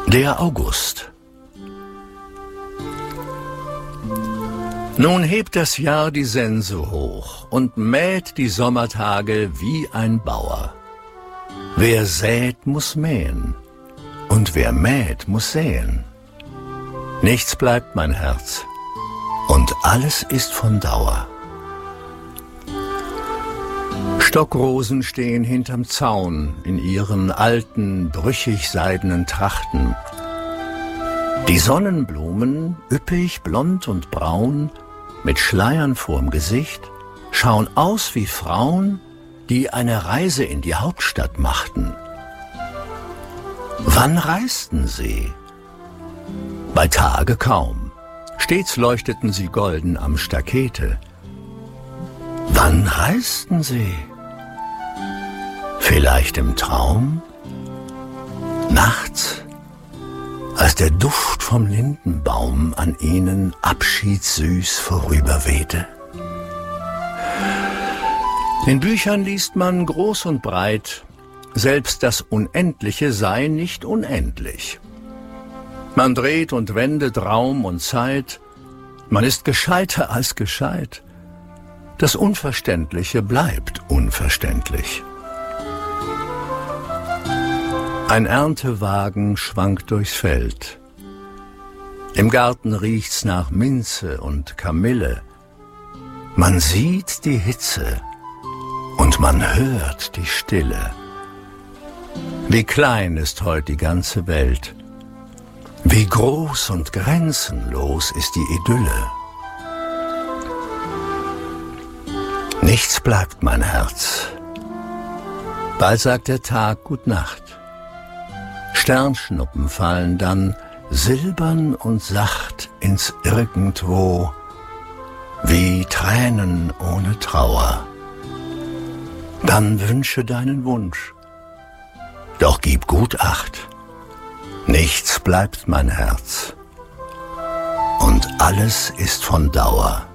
Der August. Nun hebt das Jahr die Sense hoch und mäht die Sommertage wie ein Bauer. Wer sät, muss mähen, und wer mäht, muss säen. Nichts bleibt, mein Herz, und alles ist von Dauer. Stockrosen stehen hinterm Zaun in ihren alten, brüchig seidenen Trachten. Die Sonnenblumen, üppig, blond und braun, mit Schleiern vorm Gesicht, schauen aus wie Frauen, die eine Reise in die Hauptstadt machten. Wann reisten sie? Bei Tage kaum. Stets leuchteten sie golden am Stakete. Wann reisten sie? Vielleicht im Traum? Nachts, als der Duft vom Lindenbaum an ihnen abschiedssüß vorüberwehte? In Büchern liest man groß und breit, selbst das Unendliche sei nicht unendlich. Man dreht und wendet Raum und Zeit, man ist gescheiter als gescheit. Das Unverständliche bleibt unverständlich. Ein Erntewagen schwankt durchs Feld. Im Garten riecht's nach Minze und Kamille. Man sieht die Hitze und man hört die Stille. Wie klein ist heute die ganze Welt. Wie groß und grenzenlos ist die Idylle. Nichts bleibt, mein Herz. Bald sagt der Tag Gut Nacht. Sternschnuppen fallen dann silbern und sacht ins Irgendwo, wie Tränen ohne Trauer. Dann wünsche deinen Wunsch, doch gib gut Acht. Nichts bleibt, mein Herz, und alles ist von Dauer.